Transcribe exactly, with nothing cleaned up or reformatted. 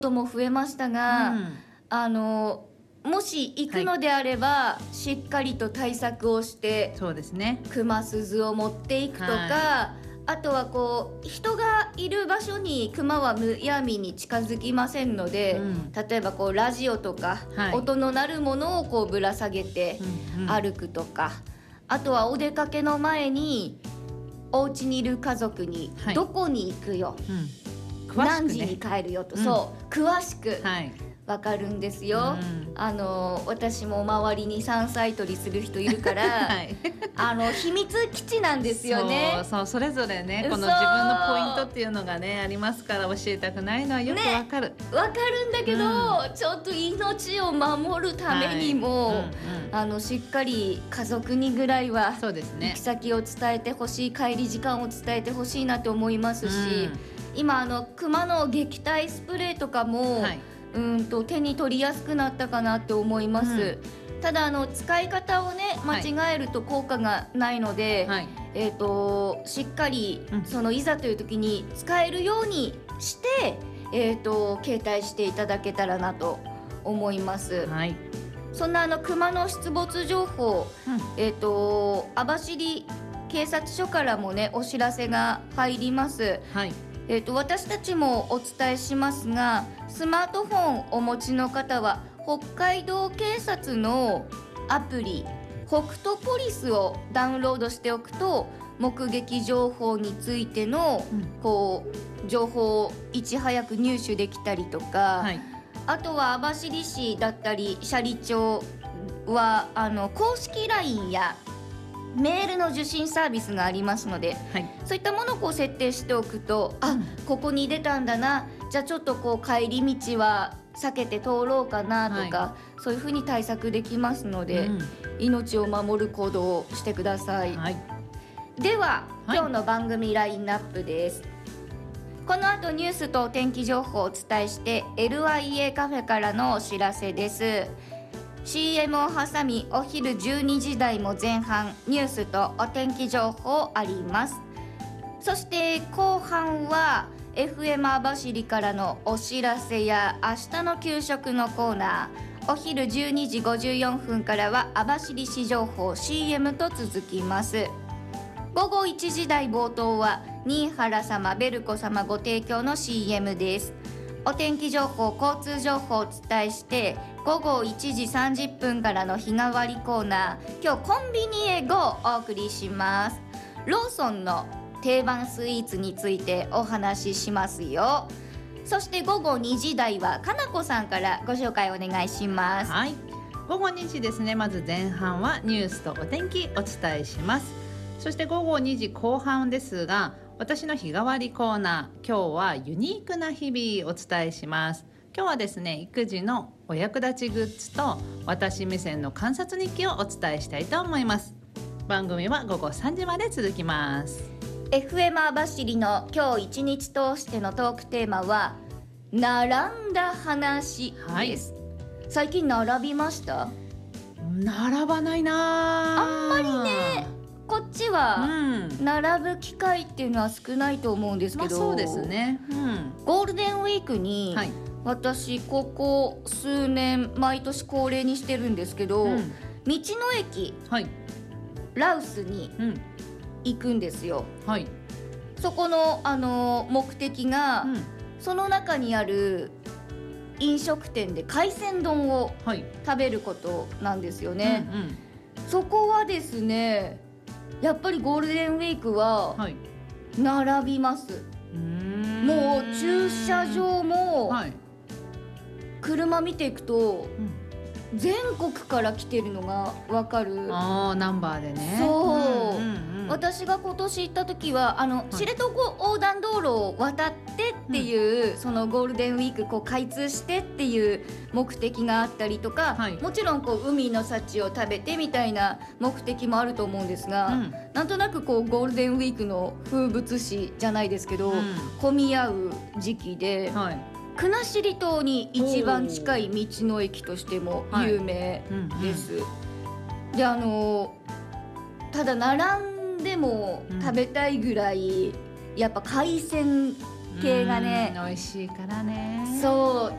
とも増えましたうが、 ん、 あのもし行くのであれば、しっかりと対策をしてそうですね。 熊鈴を持っていくとか、 はあとはこう人がいる場所に熊はむやみに近づきませんので、 うん例えばこうラジオとか、 はい音の鳴るものをこうぶら下げてうんうん歩くとか、あとはお出かけの前にお家にいる家族にはいどこに行くよ、 うん、詳し何くね時に帰るよと、 うんそう詳しくはいわかるんですよ、 うんあの私も周りに山菜採りする人いるから、 はいあの秘密基地なんですよね。 そうそう、それぞれねこのそう自分のポイントっていうのがねありますから、教えたくないのはよくわかる、 わかるんだけど、ちょっと命を守るためにも、 はいうんうんあのしっかり家族にぐらいはそうですね行き先を伝えてほしい、帰り時間を伝えてほしいなと思いますし、 うん今あの熊の撃退スプレーとかも、 はいうんと手に取りやすくなったかなって思います、ただあの使い方をね間違えると効果がないので、 はいえー、としっかり、 うんそのいざという時に使えるようにして、えー、と携帯していただけたらなと思います、 はいそんなあの熊の出没情報、えー、と網走警察署からもねお知らせが入ります、 はいえー、と私たちもお伝えしますが、スマートフォンお持ちの方は北海道警察のアプリ北斗ポリスをダウンロードしておくと、目撃情報についての、 うんこう情報をいち早く入手できたりとか、 はいあとは網走市だったり斜里町はあの公式 ライン やメールの受信サービスがありますので、 はいそういったものをこう設定しておくと、あ、 うんここに出たんだな、じゃあちょっとこう帰り道は避けて通ろうかなとか、そういうふうに対策できますので、 うん命を守る行動をしてください、 はいでは、 はい今日の番組ラインナップです。この後ニュースとお天気情報をお伝えして エルアイエー カフェからのお知らせです。 シーエム を挟みお昼じゅうにじ台も前半ニュースとお天気情報あります。そして後半は エフエム 網走からのお知らせや明日の給食のコーナー、お昼じゅうにじごじゅうよんぷんからは網走市情報 シーエム と続きます。午後いちじ台冒頭は新原様ベルコ様ご提供の シーエム です。お天気情報交通情報をお伝えして午後いちじさんじゅっぷんからの日替わりコーナー、今日コンビニへ ゴー お送りします。ローソンの定番スイーツについてお話ししますよ。そして午後にじ台はかなこさんからご紹介お願いします。 はい午後にじですね。まず前半はニュースとお天気お伝えします。そして午後にじ後半ですが、私の日替わりコーナー、今日はユニークな日々お伝えします。今日はですね、育児のお役立ちグッズと私目線の観察日記をお伝えしたいと思います。番組は午後さんじまで続きます。 エフエム 網走の今日一日通してのトークテーマは並んだ話です、はい、最近並びました？ 並ばないなあんまりね、こっちはうん並ぶ機会っていうのは少ないと思うんですけど、 まあ、そうですね、うんゴールデンウィークに、 はい私ここ数年毎年恒例にしてるんですけど、 うん道の駅はいラウスにうん行くんですよ。 はいそこの、あの目的が、 うんその中にある飲食店で海鮮丼をはい食べることなんですよね、 うんうんそこはですね、やっぱりゴールデンウィークははい並びます、 うーんもう駐車場もはい車見ていくとうん全国から来てるのがわかる。 あーナンバーでねそううんうんうん私が今年行った時はあの、 い知床横断道路を渡ってっていう、そのゴールデンウィークこう開通してっていう目的があったりとか、 はいもちろんこう海の幸を食べてみたいな目的もあると思うんですが、 うんなんとなくこうゴールデンウィークの風物詩じゃないですけど、 うん混み合う時期で、 はい国後島に一番近い道の駅としても有名です、であのただ並んでも食べたいぐらい、やっぱ海鮮系がね、 うん美味しいからね。 そう